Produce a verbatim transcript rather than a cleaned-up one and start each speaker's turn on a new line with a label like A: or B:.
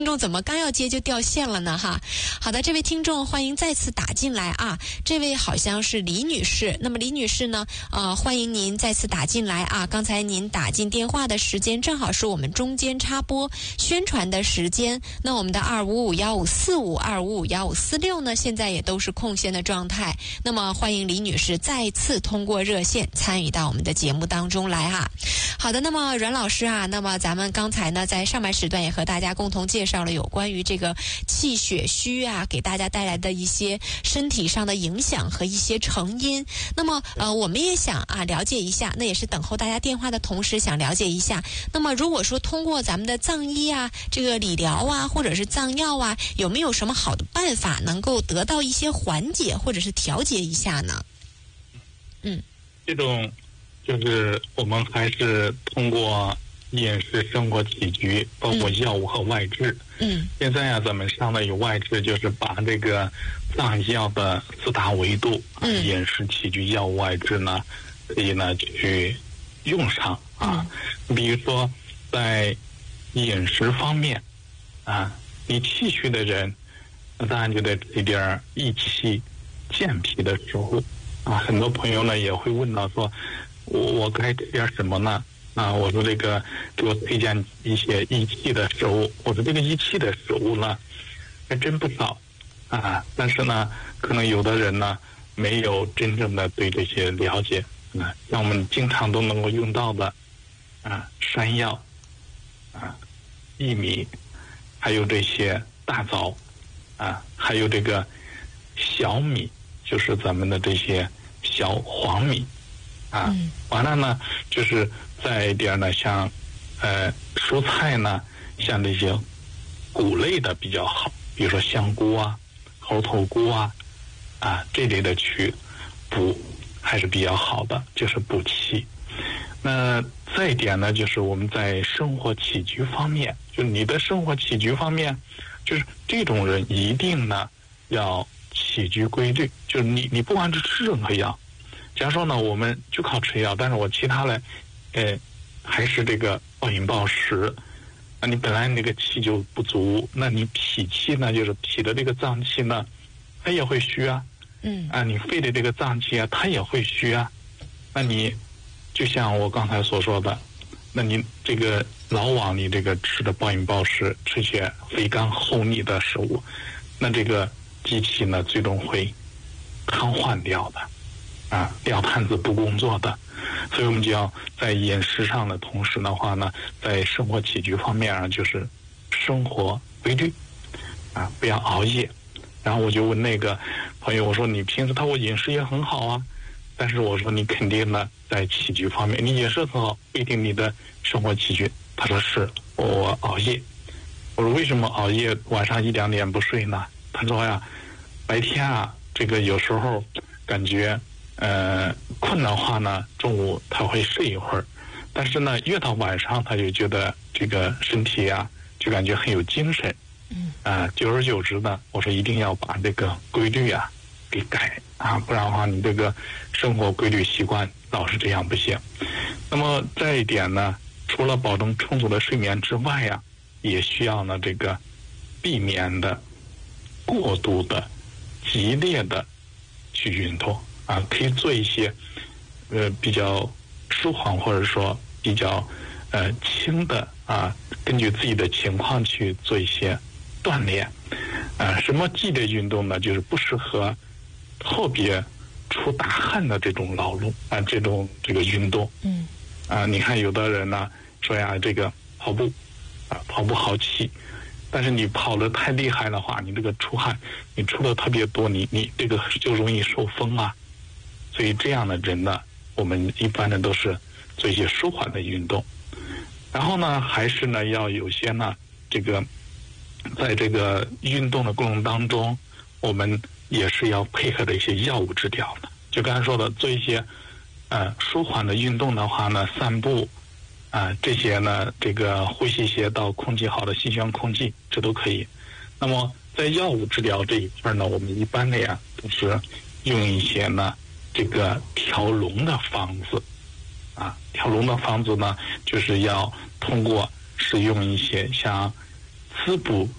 A: 听众怎么刚要接就掉线了呢？哈，好的，这位听众欢迎再次打进来啊，这位好像是李女士。那么李女士呢，呃，欢迎您再次打进来啊。刚才您打进电话的时间正好是我们中间插播宣传的时间。那我们的二五五幺五四五、二五五幺五四六呢，现在也都是空闲的状态。那么欢迎李女士再次通过热线参与到我们的节目当中来哈。好的，那么阮老师啊，那么咱们刚才呢在上半时段也和大家共同介绍了有关于这个气血虚啊给大家带来的一些身体上的影响和一些成因。那么呃我们也想啊了解一下，那也是等候大家电话的同时想了解一下，那么如果说通过咱们的藏医啊这个理疗啊或者是藏药啊，有没有什么好的办法能够得到一些缓解或者是调节一下呢？嗯，
B: 这种就是我们还是通过饮食、生活起居，包括药物和外治。
A: 嗯，
B: 现在啊，咱们上的有外治，就是把这个藏药的四大维度，
A: 嗯，
B: 饮食起居、药物外治呢，可以呢去用上啊。嗯、比如说在饮食方面啊，你气虚的人，那当然就得吃点益气健脾的食物啊。很多朋友呢也会问到说，我我该吃点什么呢？啊，我说这个给我推荐一些益气的食物。我说这个益气的食物呢，还真不少啊。但是呢，可能有的人呢没有真正的对这些了解啊。像我们经常都能够用到的啊，山药啊、薏米，还有这些大枣啊，还有这个小米，就是咱们的这些小黄米啊。嗯、完了呢，就是再一点呢，像呃蔬菜呢，像这些谷类的比较好，比如说香菇啊、猴头菇啊啊这类的去补还是比较好的，就是补气。那再一点呢，就是我们在生活起居方面，就你的生活起居方面，就是这种人一定呢要起居规律，就是你你不管是吃任何药，假如说呢我们就靠吃药，但是我其他的呃，还是这个暴饮暴食，那你本来那个气就不足，那你脾气呢，就是脾的这个脏器呢，它也会虚啊。嗯。啊，你肺的这个脏器啊，它也会虚啊。那你就像我刚才所说的，那你这个老往你这个吃的暴饮暴食，吃些肥甘厚腻的食物，那这个机器呢，最终会瘫痪掉的。啊，吊摊子不工作的，所以我们就要在饮食上的同时的话呢，在生活起居方面啊，就是生活规律，啊，不要熬夜。然后我就问那个朋友，我说你平时他说我饮食也很好啊，但是我说你肯定呢在起居方面，你饮食很好，不一定你的生活起居。他说是我熬夜。我说为什么熬夜晚上一两点不睡呢？他说呀，白天啊，这个有时候感觉。呃，困的话呢，中午他会睡一会儿，但是呢，越到晚上他就觉得这个身体啊，就感觉很有精神。嗯。啊、呃，久而久之呢，我说一定要把这个规律啊给改啊，不然的话，你这个生活规律习惯老是这样不行。那么再一点呢，除了保证充足的睡眠之外呀、啊，也需要呢这个避免的过度的、激烈的去运动。啊，可以做一些，呃，比较舒缓或者说比较呃轻的啊，根据自己的情况去做一些锻炼。啊，什么激烈运动呢？就是不适合特别出大汗的这种劳动啊，这种这个运动。嗯。啊，你看有的人呢说呀，这个跑步啊，跑步好气。但是你跑得太厉害的话，你这个出汗，你出的特别多，你你这个就容易受风啊。所以这样的人呢，我们一般的都是做一些舒缓的运动，然后呢，还是呢要有些呢，这个在这个运动的过程当中，我们也是要配合的一些药物治疗的。就刚才说的，做一些呃舒缓的运动的话呢，散步啊、呃、这些呢，这个呼吸一些到空气好的新鲜空气，这都可以。那么在药物治疗这一块呢，我们一般的呀都是用一些呢。这个调龙的方子，啊，调龙的方子呢，就是要通过使用一些像滋补